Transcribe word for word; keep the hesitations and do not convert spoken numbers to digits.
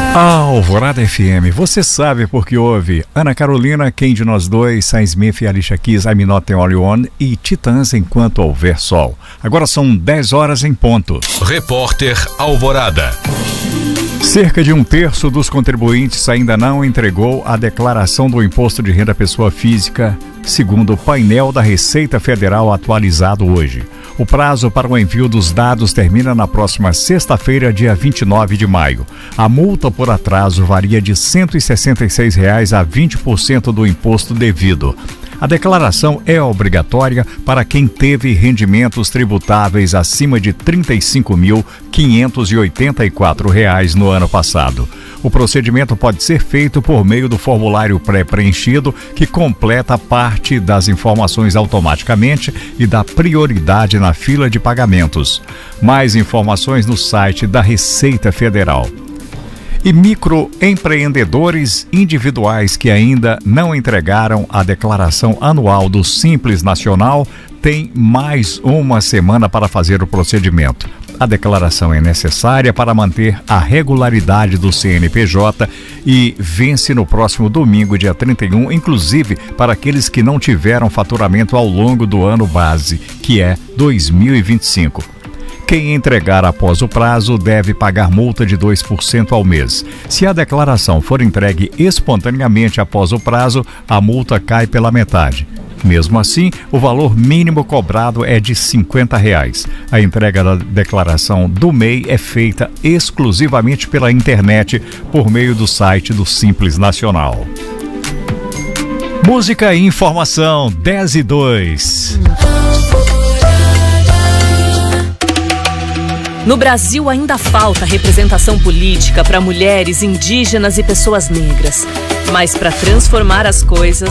Alvorada F M, você sabe porque houve Ana Carolina, Quem de Nós Dois, Sam Smith e Alicia Keys, I'm Not the Only One e Titãs Enquanto Houver Sol. Agora são dez horas em ponto. Repórter Alvorada. Cerca de um terço dos contribuintes ainda não entregou a declaração do Imposto de Renda Pessoa Física, segundo o painel da Receita Federal atualizado hoje. O prazo para o envio dos dados termina na próxima sexta-feira, dia vinte e nove de maio. A multa por atraso varia de cento e sessenta e seis reais a vinte por cento do imposto devido. A declaração é obrigatória para quem teve rendimentos tributáveis acima de trinta e cinco mil quinhentos e oitenta e quatro reais no ano passado. O procedimento pode ser feito por meio do formulário pré-preenchido, que completa parte das informações automaticamente e dá prioridade na fila de pagamentos. Mais informações no site da Receita Federal. E microempreendedores individuais que ainda não entregaram a declaração anual do Simples Nacional têm mais uma semana para fazer o procedimento. A declaração é necessária para manter a regularidade do C N P J e vence no próximo domingo, dia trinta e um, inclusive para aqueles que não tiveram faturamento ao longo do ano base, que é dois mil e vinte e cinco. Quem entregar após o prazo deve pagar multa de dois por cento ao mês. Se a declaração for entregue espontaneamente após o prazo, a multa cai pela metade. Mesmo assim, o valor mínimo cobrado é de cinquenta reais. A entrega da declaração do M E I é feita exclusivamente pela internet, por meio do site do Simples Nacional. Música e informação, dez e dois. No Brasil ainda falta representação política para mulheres, indígenas e pessoas negras. Mas para transformar as coisas,